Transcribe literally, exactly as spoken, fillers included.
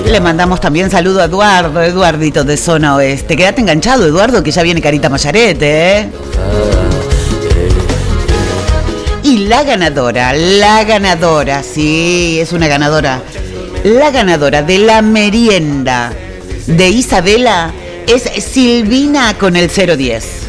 Le mandamos también saludo a Eduardo, Eduardito de Zona Oeste. Quédate enganchado, Eduardo, que ya viene Carita Mayarete, ¿eh? Y la ganadora, la ganadora, sí, es una ganadora. La ganadora de la merienda de Isabela es Silvina con el cero diez.